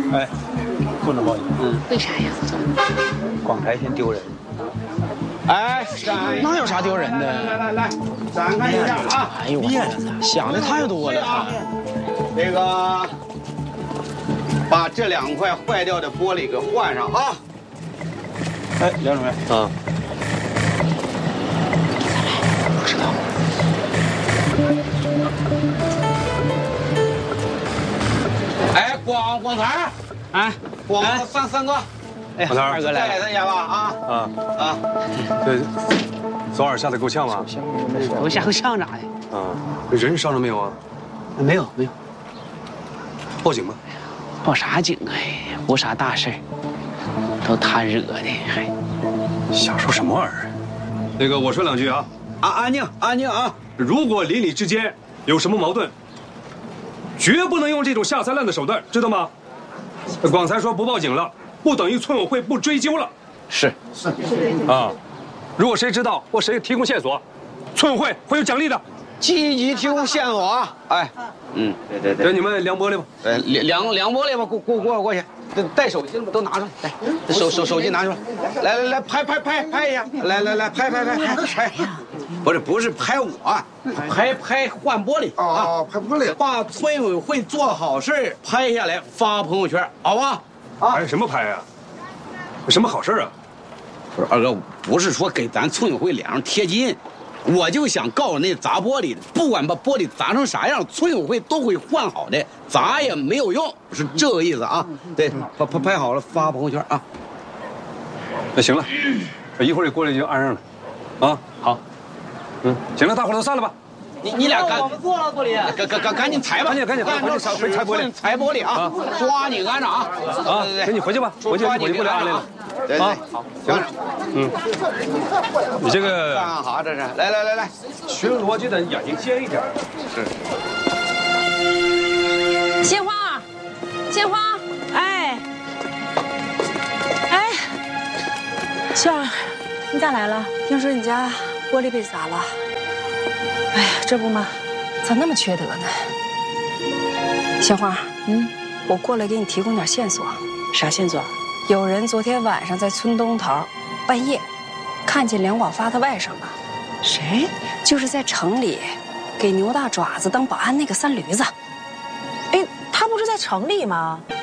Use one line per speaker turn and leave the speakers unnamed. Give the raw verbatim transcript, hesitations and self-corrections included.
哎，不能报警。
嗯，为啥呀？
光拆线丢人。
哎，
哪有啥丢人的？
来来来，展开一下啊！
哎呦我想的太多了。
啊，这个把这两块坏掉的玻璃给换上啊！
哎，梁主任
啊，
不知道。
哎，光光台，
哎，
光三三哥，
哎，
光台
二哥来了。
再来一下吧啊
啊
啊！
这昨晚吓得够呛吗？
我吓够呛咋的？
啊，人伤着没有啊？
没有没有，
报警吧。
报啥警啊？无啥大事都他惹的，还
瞎说什么玩意儿？那个，我说两句啊。
啊，安静安静啊！
如果邻里之间有什么矛盾，绝不能用这种下三滥的手段，知道吗？广才说不报警了，不等于村委会不追究了。
是
是啊，如果谁知道或谁提供线索，村委会会有奖励的。
积极提供线索啊！哎，嗯，对对对，
给你们量玻璃吧。
呃，量量量玻璃吧，过过过过去，带手机了吗？都拿出来，来，手手手机拿出来，来来来，拍拍拍拍一下，来来来，拍拍拍拍拍，不是不是拍我，拍拍换玻璃啊，拍玻璃，把村委会做好事拍下来发朋友圈，好吧？
啊，拍什么拍啊？什么好事啊？
不是二哥，不是说给咱村委会脸上贴金。我就想告诉那砸玻璃的，不管把玻璃砸成啥样，村委会都会换好的，砸也没有用，是这个意思啊。对，拍拍拍好了发朋友圈啊。
那行了，一会儿这玻璃就安上了，啊，好，嗯，行了，大伙儿都散了吧。
你你俩赶，
我们做了玻璃，
赶赶赶赶紧裁吧，
赶紧赶紧赶紧拆拆玻璃，
裁玻璃啊，抓紧安上啊。
啊，赶紧回去吧，回去回去玻璃安来了。
对对，好，行，
嗯，你这个
干啥这是？来来来来，
巡逻就得眼睛尖一点。
是。
鲜花，鲜花，哎，哎，秀儿，你咋来了？
听说你家玻璃被砸了。哎呀，这不嘛，咋那么缺德呢？鲜花，嗯，我过来给你提供点线索。
啥线索？
有人昨天晚上在村东头半夜，看见梁广发他外甥了。
谁？
就是在城里给牛大爪子当保安那个三驴子。
哎，他不是在城里吗？